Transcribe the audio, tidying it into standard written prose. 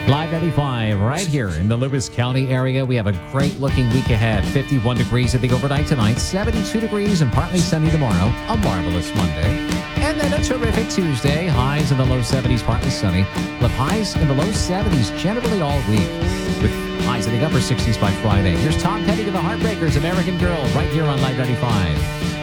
Live 95 right here in the Lewis County area. We have a great looking week ahead. 51 degrees at the overnight tonight, 72 degrees and partly sunny tomorrow. A marvelous Monday. And then a terrific Tuesday. Highs in the low 70s, partly sunny. With highs in the low 70s generally all week. With highs in the upper 60s by Friday. Here's Tom Petty to the Heartbreakers, American Girl, right here on Live 95.